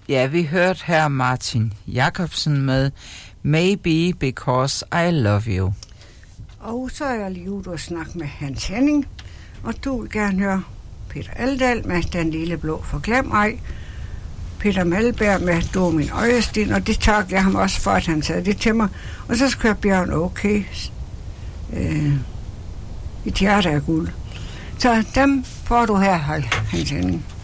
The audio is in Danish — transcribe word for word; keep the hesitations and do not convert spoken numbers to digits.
Ja, vi hørte her Martin Jacobsen med Maybe Because I Love You. Og så er jeg lige ude og snakke med Hans Henning, og du vil gerne høre Peter Aldal med Den Lille Blå for Glem ej, Peter Malberg med Du er min øjesten, og det takker jeg ham også for, at han sagde det til mig. Og så skal jeg Bjørn Okay, øh, Et hjerte af guld. Så dem får du her, Hans Henning.